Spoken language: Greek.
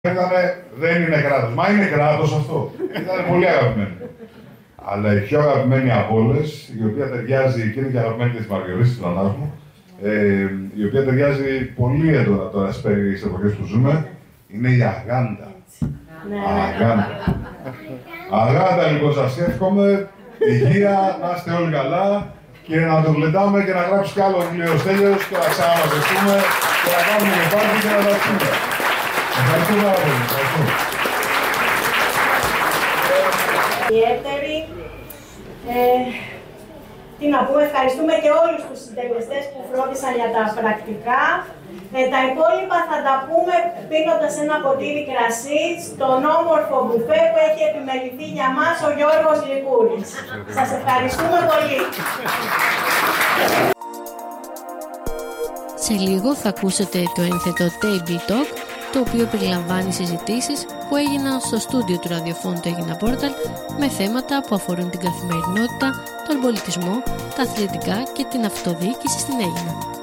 Δεν είναι κράτος. Μα είναι κράτος αυτό. Ήταν πολύ αγαπημένη. Αλλά η πιο αγαπημένη από όλες, η οποία ταιριάζει και είναι και αγαπημένη της Μαργαρίτης του νανάς μου, η οποία ταιριάζει πολύ έντονα τώρα στις εποχές που ζούμε, είναι η Αγάντα. Αγάντα. Αγάντα, λοιπόν, σας εύχομαι υγεία, να είστε όλοι καλά και να το γλεντάμε και να γράψει κι άλλο βιβλίο Στέλιος και να ξαναμαζευτούμε και να κάνουμε και πάρτι και να τα πούμε. Ευχαριστώ πάρα πολύ. Ιδιαίτερη. Τι να πούμε, ευχαριστούμε και όλους τους συντελεστές που φρόντισαν για τα πρακτικά. Τα υπόλοιπα θα τα πούμε πίνοντας ένα ποτήρι κρασί στον όμορφο μπουφέ που έχει επιμεληθεί για μας ο Γιώργος Λικούρης. Σας ευχαριστούμε πολύ. Σε λίγο θα ακούσετε το ένθετο Table Talk, το οποίο περιλαμβάνει συζητήσεις που έγιναν στο στούντιο του ραδιοφώνου του Aegina Portal με θέματα που αφορούν την καθημερινότητα, τον πολιτισμό, τα αθλητικά και την αυτοδιοίκηση στην Aegina.